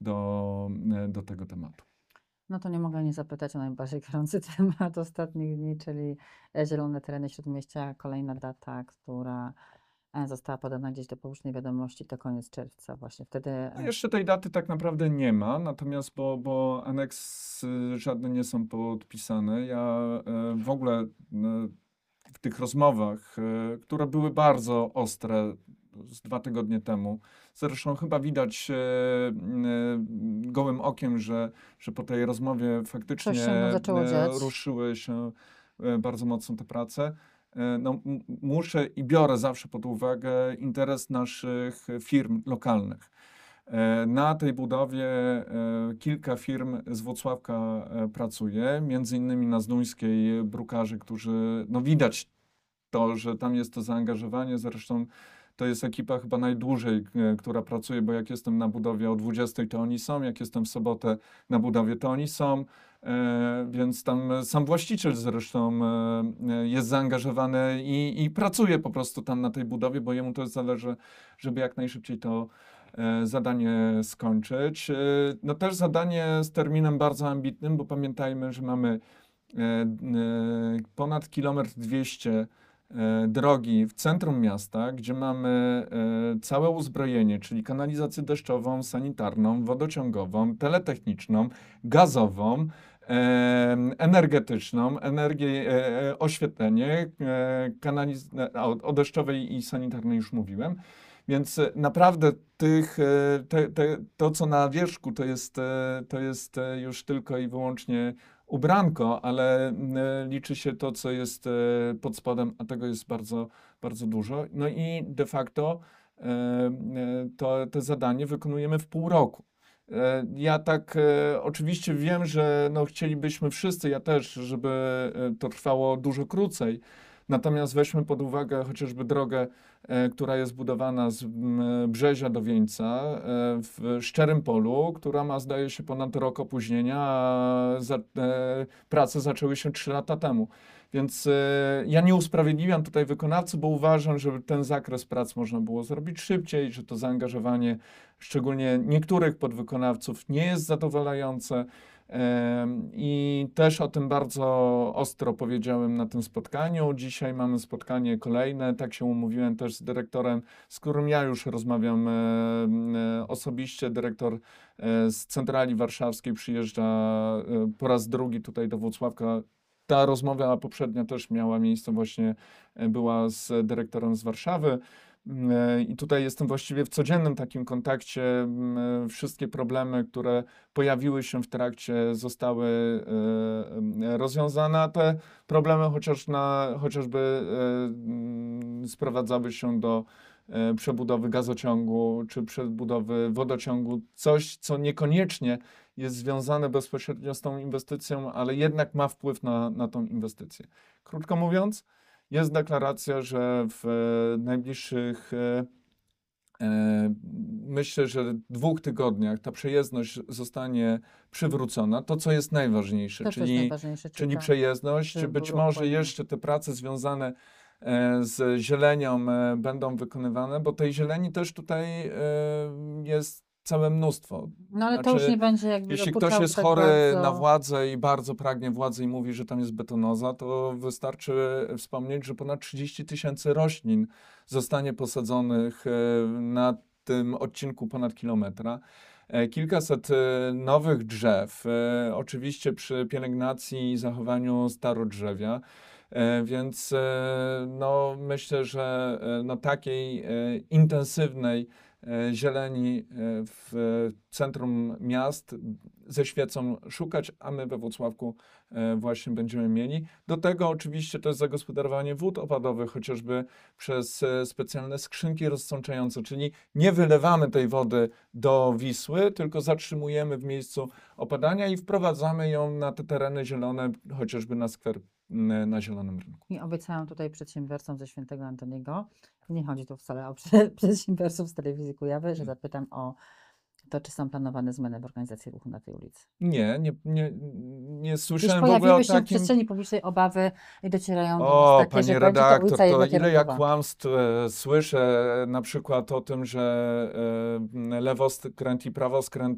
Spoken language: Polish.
do tego tematu. No to nie mogę nie zapytać o najbardziej gorący temat ostatnich dni, czyli zielone tereny Śródmieścia. Kolejna data, która została podana gdzieś do publicznej wiadomości, to koniec czerwca właśnie. Wtedy No jeszcze tej daty tak naprawdę nie ma, natomiast bo aneksy żadne nie są podpisane. Ja w ogóle w tych rozmowach, które były bardzo ostre z 2 tygodnie temu, zresztą chyba widać gołym okiem, że po tej rozmowie coś faktycznie się zaczęło dziać. ruszyły się bardzo mocno te prace. No, muszę i biorę zawsze pod uwagę interes naszych firm lokalnych. Na tej budowie kilka firm z Włocławka pracuje, między innymi na Zduńskiej brukarzy, którzy, no widać to, że tam jest to zaangażowanie, zresztą to jest ekipa chyba najdłużej, która pracuje, bo jak jestem na budowie o 20, to oni są, jak jestem w sobotę na budowie, to oni są, więc tam sam właściciel zresztą jest zaangażowany i pracuje po prostu tam na tej budowie, bo jemu to zależy, żeby jak najszybciej to zadanie skończyć. No też zadanie z terminem bardzo ambitnym, bo pamiętajmy, że mamy ponad 1,2 km drogi w centrum miasta, gdzie mamy całe uzbrojenie, czyli kanalizację deszczową, sanitarną, wodociągową, teletechniczną, gazową, energetyczną, energię, oświetlenie, o deszczowej i sanitarnej już mówiłem. Więc naprawdę to, co na wierzchu, to jest już tylko i wyłącznie ubranko, ale liczy się to, co jest pod spodem, a tego jest bardzo, bardzo dużo. No i de facto to zadanie wykonujemy w pół roku. Ja tak oczywiście wiem, że no, chcielibyśmy wszyscy, ja też, żeby to trwało dużo krócej. Natomiast weźmy pod uwagę chociażby drogę, która jest budowana z Brzezia do Wieńca w Szczerym Polu, która ma, zdaje się, ponad rok opóźnienia, a prace zaczęły się 3 lata temu. Więc ja nie usprawiedliwiam tutaj wykonawcy, bo uważam, że ten zakres prac można było zrobić szybciej, że to zaangażowanie szczególnie niektórych podwykonawców nie jest zadowalające. I też o tym bardzo ostro powiedziałem na tym spotkaniu. Dzisiaj mamy spotkanie kolejne. Tak się umówiłem też z dyrektorem, z którym ja już rozmawiam osobiście. Dyrektor z centrali warszawskiej przyjeżdża po raz drugi tutaj do Włocławka. Ta rozmowa poprzednia też miała miejsce, właśnie była z dyrektorem z Warszawy. I tutaj jestem właściwie w codziennym takim kontakcie. Wszystkie problemy, które pojawiły się w trakcie, zostały rozwiązane. A te problemy chociażby sprowadzały się do przebudowy gazociągu czy przebudowy wodociągu. Coś, co niekoniecznie jest związane bezpośrednio z tą inwestycją, ale jednak ma wpływ na tą inwestycję. Krótko mówiąc, jest deklaracja, że w najbliższych, myślę, że 2 tygodniach ta przejezdność zostanie przywrócona. To, co jest najważniejsze, to jest najważniejsze, czyli przejezdność. czy Być było może fajnie. jeszcze te prace związane z zielenią będą wykonywane, bo tej zieleni też tutaj jest całe mnóstwo. No ale to już nie będzie jakby Jeśli dokuczało ktoś jest tak chory bardzo. na władzę i bardzo pragnie władzy i mówi, że tam jest betonoza, to wystarczy wspomnieć, że ponad 30 000 roślin zostanie posadzonych na tym odcinku ponad kilometra. Kilkaset nowych drzew, oczywiście przy pielęgnacji i zachowaniu starodrzewia. Więc no, myślę, że no, takiej intensywnej zieleni w centrum miast ze świecą szukać, a my we Włocławku właśnie będziemy mieli. Do tego oczywiście to jest zagospodarowanie wód opadowych, chociażby przez specjalne skrzynki rozsączające, czyli nie wylewamy tej wody do Wisły, tylko zatrzymujemy w miejscu opadania i wprowadzamy ją na te tereny zielone, chociażby na skwer na Zielonym Rynku. I obiecałam tutaj przedsiębiorcom ze Świętego Antoniego, nie chodzi tu wcale o przedsiębiorców z telewizji Kujawy, że zapytam o to, czy są planowane zmiany w organizacji ruchu na tej ulicy. Nie Już słyszałem w ogóle pojawiły o się w takim... przestrzeni publicznej obawy i docierają do O, nas takie, pani że będzie to redaktor, ulica to jednokierunkowa. ile ja kłamstw słyszę, na przykład o tym, że lewoskręt i prawoskręt